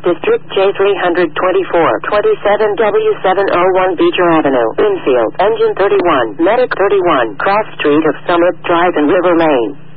District J324, 27W701 Beecher Avenue, Winfield, Engine 31, Medic 31, Cross Street of Summit Drive and River Lane.